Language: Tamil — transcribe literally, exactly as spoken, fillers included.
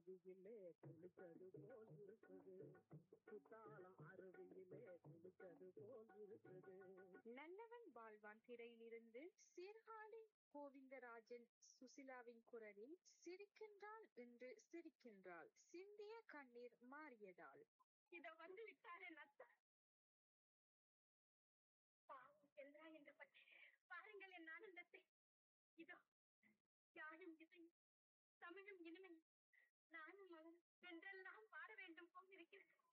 அருவியிலே குளித்தது போல் இருக்குது, குத்தாலம் அருவியிலே குளித்தது போல் இருக்குது. நல்லவன் வாழ்வான் திரையிலிருந்து சீர்காழி கோவிந்தராஜன் சுசிலாவின் குரலில் சிரிக்கின்றாள் என்று சிரிக்கின்றாள், சிந்திய கண்ணீர் மாறியதால். இதோ வந்து விட்டாரே நத்தா, பாவம் சென்றாய் என்று பற்றி பாருங்கள் என் ஆனந்தத்தை. இதோ யாழும் இசையும் தமிழும் இனிமையும் நானும் அவன் என்றெல்லாம் பாட வேண்டும் போல் இருக்கிறது.